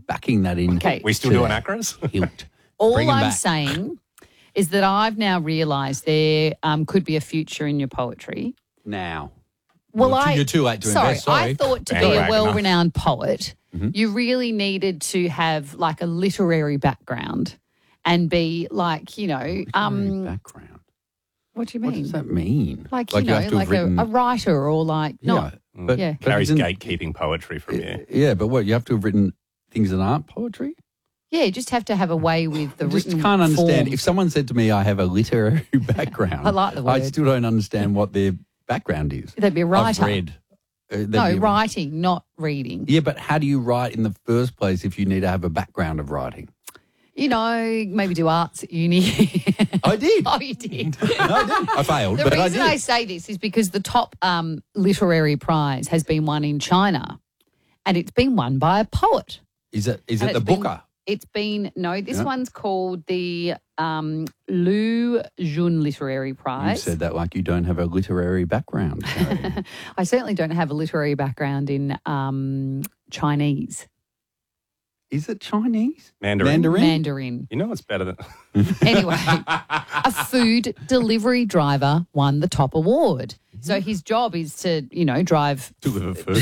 backing that in. Okay. We still to doing that acros? hilt. All Bring 'em I'm back. saying is that I've now realised there could be a future in your poetry. Now. Well, You're too late to sorry, invest, sorry. I thought to be Bandwagoner. a well-renowned poet, Mm-hmm. you really needed to have like a literary background and be like, Background. what do you What mean? does that mean? Like, you have to like have written, a writer or like not. But, Yeah. but Carrie's isn't- gatekeeping poetry from you. Yeah, but what, you have to have written things that aren't poetry? Yeah, you just have to have a way with the I just written can't understand. form. If someone said to me, I have a literary background, I like the I word. still don't understand what their background is. They'd be a writer. I've read. They'd No, be- writing, not reading. Yeah, but how do you write in the first place if you need to have a background of writing? Maybe do arts at uni. I did. Oh, you did. No, I didn't. I failed, The but I reason did. I say this is because the top literary prize has been won in China, and it's been won by a poet. Is it And the it's been- Booker? It's been this Yeah. one's called the Lu Jun Literary You Prize. said that like you don't have a literary background. Carrie. I certainly don't have a literary background in Chinese, Is it Chinese? Mandarin? Mandarin. You know it's better than... Anyway, a food delivery driver won the top award. So his job is to, drive. Deliver food.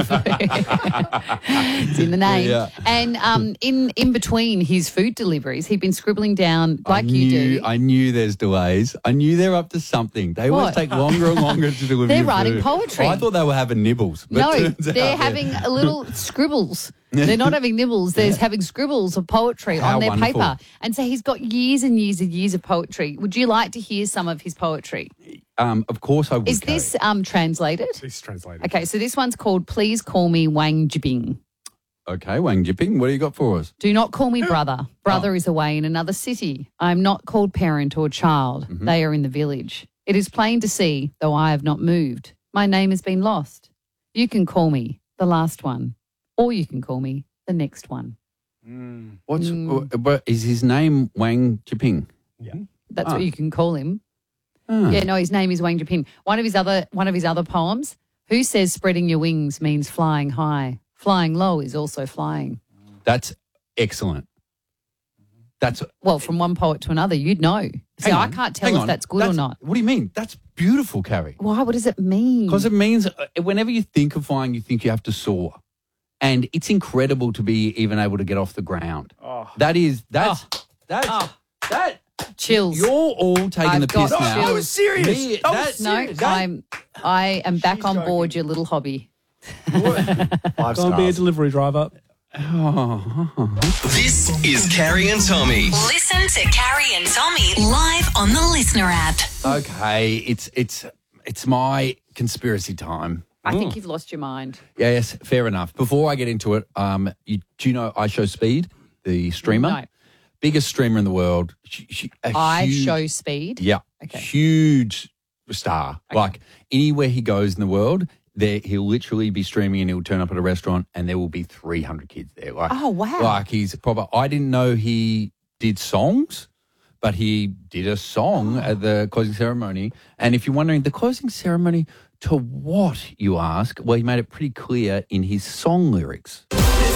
It's in the name. Yeah. And in between his food deliveries, he'd been scribbling down like you do. I knew there's delays. I knew they're up to something. They always What? take longer and longer to deliver. They're your writing food. poetry. Oh, I thought they were having nibbles. But No, turns out they're having a little scribbles. They're not having nibbles. They're having scribbles of poetry How on their wonderful. paper. And so he's got years and years and years of poetry. Would you like to hear some of his poetry? Of course I would. Is this translated? Please translate it. Okay, so this one's called Please Call Me Wang Jibing. Okay, Wang Jipping, what do you got for us? Do not call me brother. Brother is away in another city. I am not called parent or child. They are in the village. It is plain to see, though I have not moved. My name has been lost. You can call me the last one, or you can call me the next one. But is his name Wang Jipping? That's what you can call him. Ah. Yeah, no, his name is Wang Jiping. One of his other poems. Who says spreading your wings means flying high? Flying low is also flying. That's excellent. That's Well, from one poet to another, you'd know. See, I can't tell if that's good or not. What do you mean? That's beautiful, Carrie. Why? What does it mean? Because it means whenever you think of flying, you think you have to soar. And it's incredible to be even able to get off the ground. That. Chills. You're all taking I've the piss got now. chills. I was serious. Me, I was that- serious. No, I am back on board your little hobby. 5 Go and be a stars. delivery driver. This is Carrie and Tommy. Listen to Carrie and Tommy live on the Listener app. Okay, it's my conspiracy time. I think you've lost your mind. Yes, fair enough. Before I get into it, do you know I Show Speed, the streamer? No. Biggest streamer in the world. I show speed. Yeah. Okay. Huge star. Like anywhere he goes in the world, he'll literally be streaming and he'll turn up at a restaurant and there will be 300 kids there. Like, Oh, wow. Like he's proper. I didn't know he did songs, but he did a song at the closing ceremony. And if you're wondering, the closing ceremony to what, you ask? Well, he made it pretty clear in his song lyrics.